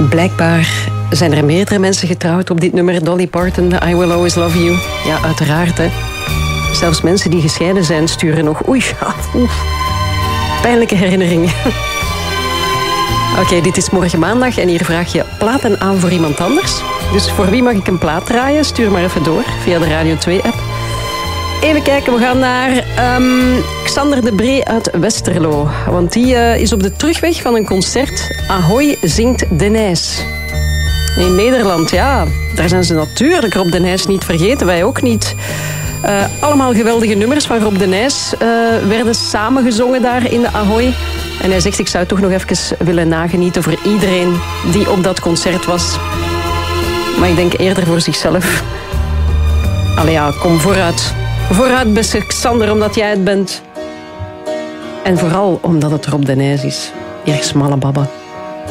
Blijkbaar zijn er meerdere mensen getrouwd op dit nummer. Dolly Parton, I Will Always Love You. Ja, uiteraard, hè. Zelfs mensen die gescheiden zijn sturen nog... Pijnlijke herinneringen. Oké, dit is morgen maandag en hier vraag je platen aan voor iemand anders. Dus voor wie mag ik een plaat draaien? Stuur maar even door via de Radio 2-app. Even kijken, we gaan naar Xander de Bree uit Westerlo. Want die is op de terugweg van een concert. Ahoy zingt de Nijs. In Nederland, ja, daar zijn ze natuurlijk Rob de Nijs niet vergeten. Wij ook niet. Allemaal geweldige nummers van Rob de Nijs werden samengezongen daar in de Ahoy. En hij zegt, ik zou toch nog even willen nagenieten voor iedereen die op dat concert was. Maar ik denk eerder voor zichzelf. Allee ja, kom vooruit. Vooruit, beste Xander, omdat jij het bent. En vooral omdat het Rob de Nijs is. Hier smalle babbe.